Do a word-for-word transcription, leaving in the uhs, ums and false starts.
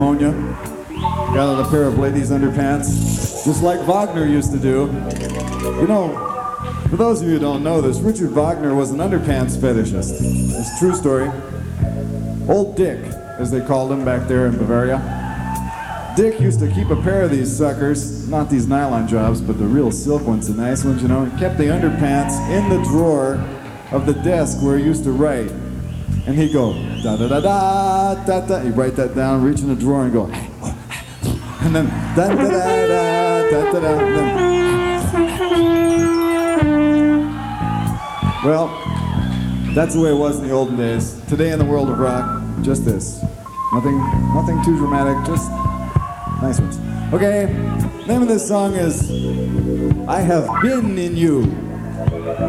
Pneumonia. Got on a pair of ladies' underpants, just like Wagner used to do. You know, for those of you who don't know this, Richard Wagner was an underpants fetishist. It's a true story. Old Dick, as they called him back there in Bavaria. Dick used to keep a pair of these suckers, not these nylon jobs, but the real silk ones, the nice ones, you know. He kept the underpants in the drawer of the desk where he used to write. And he'd go, da da da da da da. He'd write that down, reach in the drawer and go, and then da da da da da da da. And then, well, that's the way it was in the olden days. Today in the world of rock, just this. Nothing, nothing too dramatic, just nice ones. Okay, name of this song is I Have Been in You.